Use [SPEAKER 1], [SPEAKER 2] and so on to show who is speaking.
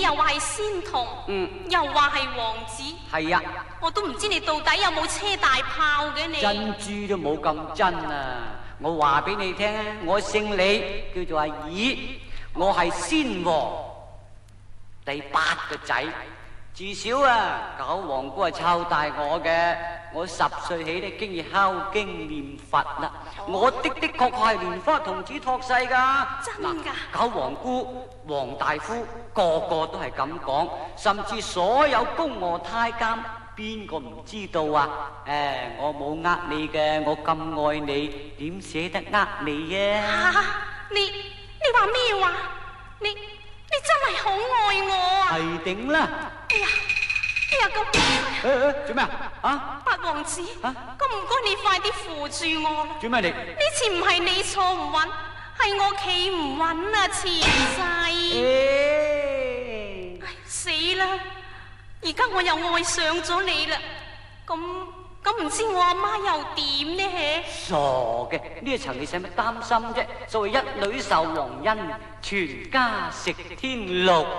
[SPEAKER 1] 又話係仙童，又話係王子，
[SPEAKER 2] 係啊，
[SPEAKER 1] 我都唔知你到底有冇車大炮嘅你。
[SPEAKER 2] 珍珠都冇咁真啊！我話俾你聽啊，我姓李，叫做阿二，我係仙王第8個仔。自小啊，九皇姑係湊大我嘅。我10歲起咧，經已敲經念佛啦。我的確係蓮花童子託世噶。
[SPEAKER 1] 真噶？
[SPEAKER 2] 九皇姑、黃大夫個個都係咁講，甚至所有宮娥太監，邊個唔知道啊？我冇呃你嘅，我咁愛你，點捨得呃你啊？
[SPEAKER 1] 你話咩話？你真係好愛我啊？
[SPEAKER 2] 係定啦。
[SPEAKER 1] 哎呀咁，
[SPEAKER 2] 做咩啊？
[SPEAKER 1] 八王子，咁唔該你快啲扶住我啦！
[SPEAKER 2] 做咩你？
[SPEAKER 1] 呢次唔係你坐唔穩，係我企唔穩啊！前世，死啦！而家我又愛上咗你啦，咁唔知我阿媽又點呢？
[SPEAKER 2] 傻嘅，呢一層你使乜擔心啫？所謂一女受皇恩，全家食天祿。